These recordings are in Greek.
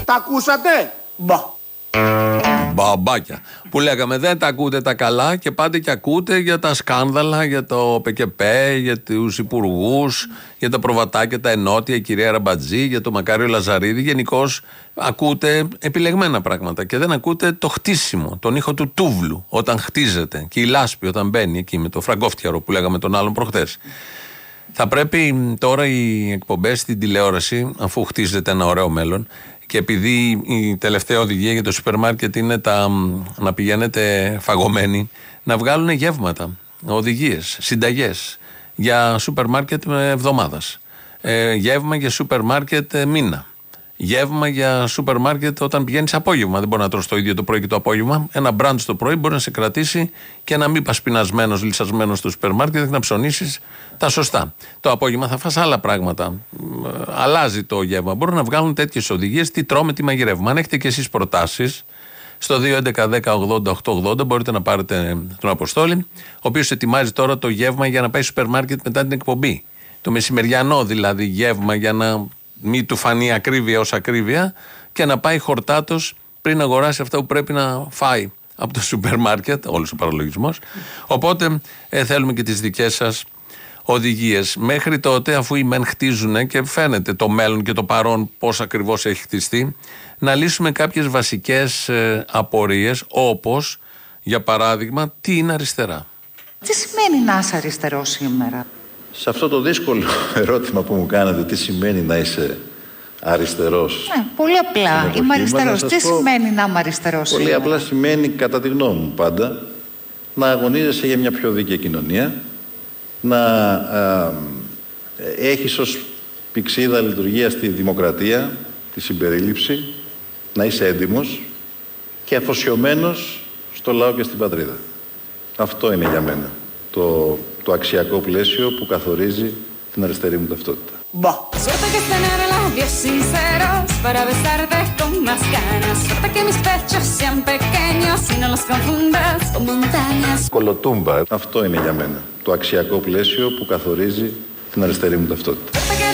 Τα ακούσατε? Μπαμπάκια. Που λέγαμε δεν τα ακούτε τα καλά και πάτε και ακούτε για τα σκάνδαλα, για το ΠΚΠ, για τους υπουργούς, για τα προβατάκια, τα ενότια, η κυρία Ραμπατζή, για το Μακάριο Λαζαρίδη. Γενικώς ακούτε επιλεγμένα πράγματα και δεν ακούτε το χτίσιμο, τον ήχο του τούβλου όταν χτίζεται και η λάσπη όταν μπαίνει εκεί με το φραγκόφτιαρο που λέγαμε τον άλλον προχτές. Θα πρέπει τώρα οι εκπομπές στην τηλεόραση, αφού χτίζεται ένα ωραίο μέλλον, και επειδή η τελευταία οδηγία για το σούπερ μάρκετ είναι να πηγαίνετε φαγωμένοι, να βγάλουν γεύματα, οδηγίες, συνταγές για σούπερ μάρκετ εβδομάδας. Γεύμα για σούπερ μάρκετ μήνα. Γεύμα για σούπερ μάρκετ όταν πηγαίνεις απόγευμα. Δεν μπορεί να τρως το ίδιο το πρωί και το απόγευμα. Ένα μπραντς το πρωί μπορεί να σε κρατήσει και να μην πας πεινασμένος, λυσασμένος στο σούπερ μάρκετ και να ψωνίσεις τα σωστά. Το απόγευμα θα φας άλλα πράγματα. Αλλάζει το γεύμα. Μπορούν να βγάλουν τέτοιες οδηγίες, τι τρώμε, τι μαγειρεύουμε. Αν έχετε και εσείς προτάσεις, στο 2.11.10.80.880 μπορείτε να πάρετε τον Αποστόλη, ο οποίος ετοιμάζει τώρα το γεύμα για να πάει στο σούπερ μάρκετ μετά την εκπομπή. Το μεσημεριανό δηλαδή γεύμα για να μην του φανεί ακρίβεια ως ακρίβεια και να πάει χορτάτος πριν αγοράσει αυτά που πρέπει να φάει από το σούπερ μάρκετ, όλος ο παραλογισμός. Οπότε θέλουμε και τις δικές σας οδηγίες. Μέχρι τότε, αφού οι μεν χτίζουν και φαίνεται το μέλλον και το παρόν πώς ακριβώς έχει χτιστεί, να λύσουμε κάποιες βασικές απορίες, όπως για παράδειγμα τι είναι αριστερά. Τι σημαίνει να είσαι αριστερός σήμερα? Σε αυτό το δύσκολο ερώτημα που μου κάνετε, τι σημαίνει να είσαι αριστερός? Ναι, πολύ απλά. Είμαι αριστερός. Τι σημαίνει να είμαι αριστερός? Πολύ απλά σημαίνει, κατά τη γνώμη μου πάντα, να αγωνίζεσαι για μια πιο δίκαιη κοινωνία, να έχεις ως πηξίδα λειτουργία στη δημοκρατία, τη συμπερίληψη, να είσαι έντιμος και αφοσιωμένος στο λαό και στην πατρίδα. Αυτό είναι για μένα το αξιακό πλαίσιο που καθορίζει την αριστερή μου ταυτότητα. Κολοτούμπα. Αυτό είναι για μένα το αξιακό πλαίσιο που καθορίζει την αριστερή μου ταυτότητα.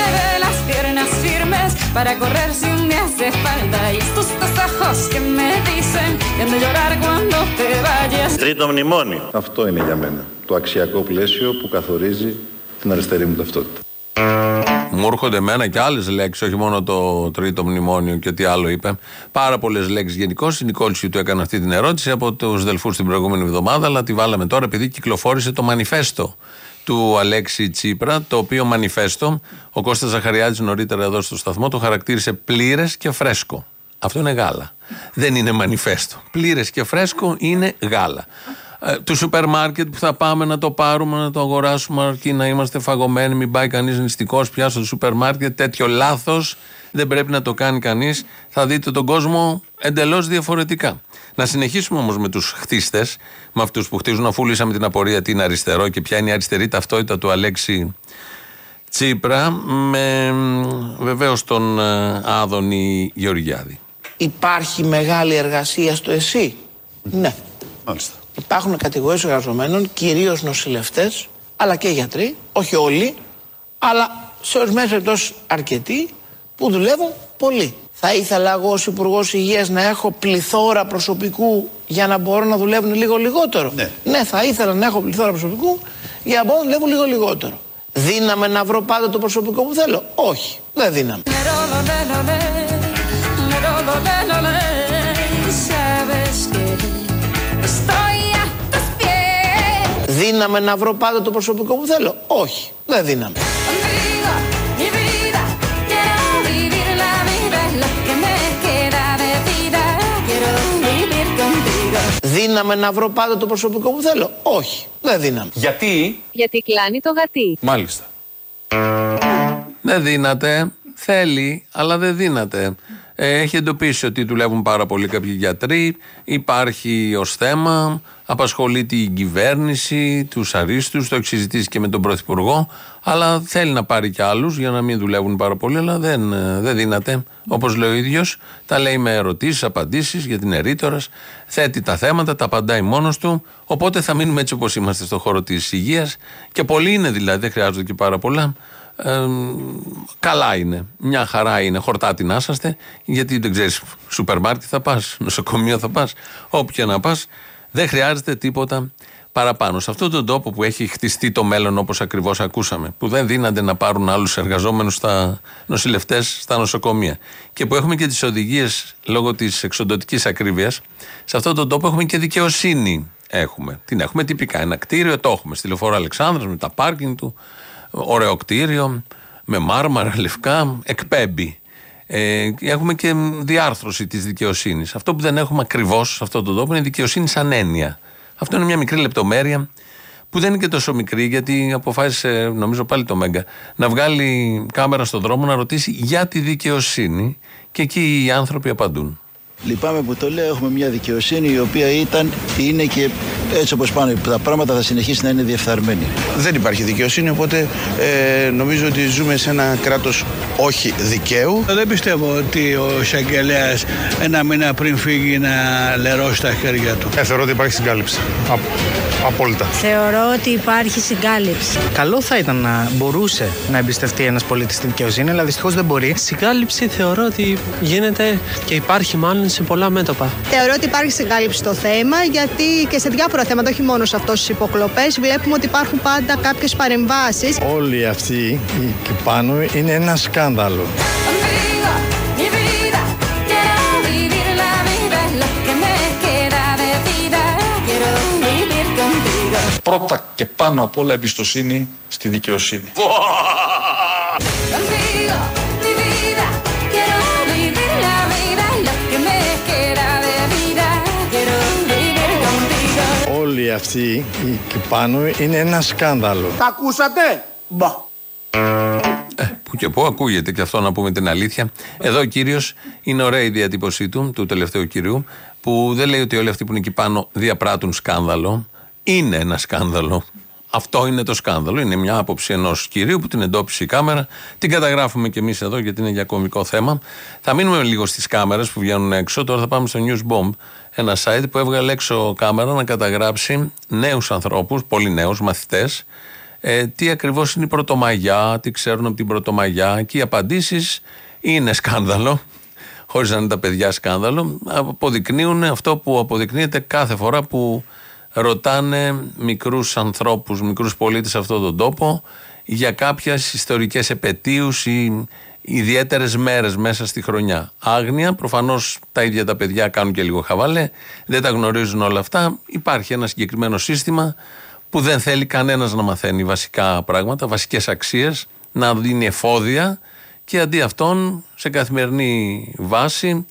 Τρίτο μνημόνιο. Αυτό είναι για μένα το αξιακό πλαίσιο που καθορίζει την αριστερή μου ταυτότητα. Μου έρχονται εμένα και άλλες λέξεις, όχι μόνο το τρίτο μνημόνιο και τι άλλο είπε. Πάρα πολλές λέξεις γενικώς. Η Νικόλση του έκανε αυτή την ερώτηση από τους Δελφούς την προηγούμενη εβδομάδα, αλλά τη βάλαμε τώρα επειδή κυκλοφόρησε το μανιφέστο του Αλέξη Τσίπρα, το οποίο μανιφέστο ο Κώστας Ζαχαριάδης νωρίτερα εδώ στο σταθμό το χαρακτήρισε πλήρες και φρέσκο. Αυτό είναι γάλα. Δεν είναι μανιφέστο. Πλήρες και φρέσκο είναι γάλα. Του σούπερ μάρκετ που θα πάμε να το πάρουμε, να το αγοράσουμε αρκεί να είμαστε φαγωμένοι, μην πάει κανείς νηστικός πια στο σούπερ μάρκετ. Τέτοιο λάθος δεν πρέπει να το κάνει κανείς. Θα δείτε τον κόσμο εντελώς διαφορετικά. Να συνεχίσουμε όμως με τους χτίστες, με αυτούς που χτίζουν, αφού λύσαμε την απορία τι είναι αριστερό και ποια είναι η αριστερή ταυτότητα του Αλέξη Τσίπρα, με βεβαίως τον Άδωνη Γεωργιάδη. Υπάρχει μεγάλη εργασία στο ΕΣΥ? Ναι. Μάλιστα. Υπάρχουν κατηγορίες εργαζομένων, κυρίως νοσηλευτές, αλλά και γιατροί, όχι όλοι, αλλά σε ορισμένες περιπτώσεις αρκετοί, που δουλεύουν πολύ. Θα ήθελα εγώ ως Υπουργός Υγείας να έχω πληθώρα προσωπικού για να μπορώ να δουλεύουν λίγο λιγότερο. Ναι, θα ήθελα να έχω πληθώρα προσωπικού για να μπορώ να δουλεύουν λίγο λιγότερο. Δύναμε να βρω πάντα το προσωπικό που θέλω? Όχι, δεν δύναμε. Δύναμε να βρω πάντα το προσωπικό που θέλω? Όχι, δεν δύναμε. Δύναμε να βρω πάντα το προσωπικό που θέλω? Όχι, δεν δύναμε. Γιατί? Γιατί κλάνει το γατί. Μάλιστα. Δεν δύναται. Θέλει, αλλά δεν δύναται. Έχει εντοπίσει ότι δουλεύουν πάρα πολύ κάποιοι γιατροί. Υπάρχει ως θέμα. Απασχολεί την κυβέρνηση, τους αρίστους. Το έχει συζητήσει και με τον Πρωθυπουργό. Αλλά θέλει να πάρει και άλλους για να μην δουλεύουν πάρα πολύ. Αλλά δεν δύναται. Όπως λέει ο ίδιος, τα λέει με ερωτήσεις, απαντήσεις για την ερήτορας. Θέτει τα θέματα, τα απαντάει μόνος του. Οπότε θα μείνουμε έτσι όπως είμαστε στον χώρο της υγείας. Και πολλοί είναι δηλαδή, δεν χρειάζονται και πάρα πολλά. καλά είναι. Μια χαρά είναι. Χορτάτη να είσαστε, γιατί δεν ξέρεις, σούπερ μάρκετ θα πας, νοσοκομείο θα πας, όποια να πας, δεν χρειάζεται τίποτα παραπάνω. Σε αυτόν τον τόπο που έχει χτιστεί το μέλλον, όπως ακριβώς ακούσαμε, που δεν δίνανται να πάρουν άλλους εργαζόμενους νοσηλευτές στα νοσοκομεία, και που έχουμε και τις οδηγίες λόγω της εξοντωτικής ακρίβειας, σε αυτόν τον τόπο έχουμε και δικαιοσύνη. Την έχουμε τυπικά. Ένα κτίριο το έχουμε στη Λεωφόρο Αλεξάνδρας με τα πάρκινγκ του. Ωραίο κτίριο, με μάρμαρα, λευκά, εκπέμπει. Έχουμε και διάρθρωση της δικαιοσύνης. Αυτό που δεν έχουμε ακριβώς σε αυτόν τον τόπο είναι δικαιοσύνη σαν έννοια. Αυτό είναι μια μικρή λεπτομέρεια που δεν είναι και τόσο μικρή, γιατί αποφάσισε, νομίζω πάλι το Μέγκα, να βγάλει κάμερα στον δρόμο να ρωτήσει για τη δικαιοσύνη, και εκεί οι άνθρωποι απαντούν. Λυπάμαι που το λέω, έχουμε μια δικαιοσύνη η οποία είναι και έτσι όπως πάνε τα πράγματα θα συνεχίσει να είναι διεφθαρμένη. Δεν υπάρχει δικαιοσύνη, οπότε νομίζω ότι ζούμε σε ένα κράτος όχι δικαίου. Δεν πιστεύω ότι ο εισαγγελέας ένα μήνα πριν φύγει να λερώσει τα χέρια του. Θεωρώ ότι υπάρχει συγκάλυψη. Απόλυτα. Θεωρώ ότι υπάρχει συγκάλυψη. Καλό θα ήταν να μπορούσε να εμπιστευτεί ένας πολίτης τη δικαιοσύνη, αλλά δυστυχώς δεν μπορεί. Συγκάλυψη θεωρώ ότι γίνεται και υπάρχει μάλλον σε πολλά μέτωπα. Θεωρώ ότι υπάρχει συγκάλυψη στο θέμα, γιατί και σε διάφορα θέματα, όχι μόνο σε αυτές τις υποκλοπές, βλέπουμε ότι υπάρχουν πάντα κάποιες παρεμβάσεις. Όλοι αυτοί εκεί πάνω είναι ένα σκάνδαλο. Πρώτα και πάνω απ' όλα εμπιστοσύνη στη δικαιοσύνη. Όλοι αυτοί εκεί πάνω είναι ένα σκάνδαλο. Τα ακούσατε? Μπα. Που και που ακούγεται και αυτό, να πούμε την αλήθεια. Εδώ ο κύριος, είναι ωραία η διατύπωσή του τελευταίου κυρίου, που δεν λέει ότι όλοι αυτοί που είναι εκεί πάνω διαπράττουν σκάνδαλο. Είναι ένα σκάνδαλο. Αυτό είναι το σκάνδαλο. Είναι μια άποψη ενός κυρίου που την εντόπισε η κάμερα. Την καταγράφουμε κι εμείς εδώ, γιατί είναι για κωμικό θέμα. Θα μείνουμε λίγο στις κάμερες που βγαίνουν έξω. Τώρα θα πάμε στο News Bomb, ένα site που έβγαλε έξω κάμερα να καταγράψει νέους ανθρώπους, πολύ νέους μαθητές, τι ακριβώς είναι η Πρωτομαγιά, τι ξέρουν από την Πρωτομαγιά, και οι απαντήσεις είναι σκάνδαλο. Χωρίς να είναι τα παιδιά σκάνδαλο, αποδεικνύουν αυτό που αποδεικνύεται κάθε φορά που ρωτάνε μικρούς ανθρώπους, μικρούς πολίτες σε αυτόν τον τόπο για κάποιες ιστορικές επετείους ή ιδιαίτερες μέρες μέσα στη χρονιά. Άγνοια, προφανώς τα ίδια τα παιδιά κάνουν και λίγο χαβάλε, δεν τα γνωρίζουν όλα αυτά. Υπάρχει ένα συγκεκριμένο σύστημα που δεν θέλει κανένας να μαθαίνει βασικά πράγματα, βασικές αξίες, να δίνει εφόδια, και αντί αυτών σε καθημερινή βάση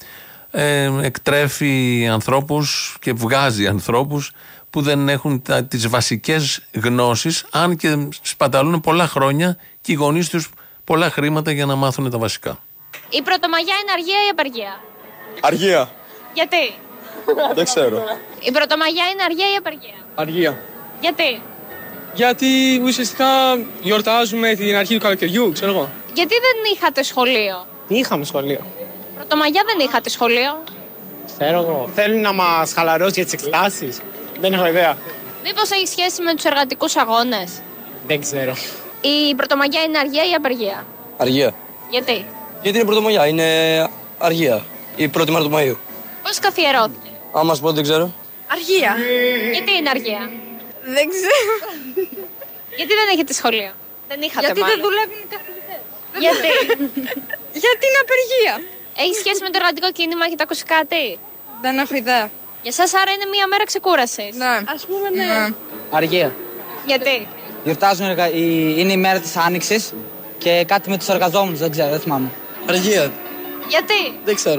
εκτρέφει ανθρώπους και βγάζει ανθρώπους που δεν έχουν τις βασικές γνώσεις, αν και σπαταλούν πολλά χρόνια και οι γονείς τους πολλά χρήματα για να μάθουν τα βασικά. Η Πρωτομαγιά είναι αργία ή απεργία? Αργία. Γιατί? Δεν ξέρω. Η Πρωτομαγιά είναι αργία ή απεργία? Αργία. Γιατί? Γιατί ουσιαστικά γιορτάζουμε την αρχή του καλοκαιριού, ξέρω εγώ. Γιατί δεν είχατε σχολείο? Είχαμε σχολείο. Πρωτομαγιά δεν είχατε σχολείο? Ξέρω εγώ. Θέλουν να μας χαλαρώσει για τις εξετάσεις. Δεν έχω ιδέα. Μήπως έχει σχέση με τους εργατικούς αγώνες? Δεν ξέρω. Η Πρωτομαγιά είναι αργία ή απεργία? Αργία. Γιατί? Γιατί είναι Πρωτομαγιά, είναι αργία. Η 1η Μαρτίου Μαΐου. Πώς καθιερώθηκε? Αν μας πω, δεν ξέρω. Αργία. Γιατί είναι αργία? Δεν ξέρω. Γιατί δεν έχετε σχολείο? Δεν είχατε? Γιατί μάλλον. δεν δουλεύουν οι καθηγητές. Γιατί? Γιατί είναι απεργία? Έχει σχέση με το εργατικό κίνημα, έχετε ακούσει κάτι? Δεν έχω ιδέα. Για σας άρα είναι μία μέρα ξεκούρασης? Ναι. Ας πούμε ναι. Αργία. Γιατί? Γιορτάζουν, είναι η μέρα της Άνοιξης και κάτι με τους εργαζόμενους, δεν ξέρω, δεν θυμάμαι. Αργία. Γιατί? Δεν ξέρω.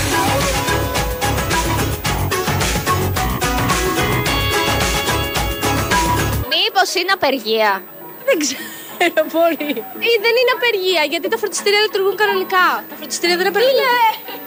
Μήπως είναι απεργία? Δεν ξέρω πολύ. Δεν είναι απεργία, γιατί τα φροντιστήρια λειτουργούν κανονικά. Τα φροντιστήρια δεν είναι απεργία.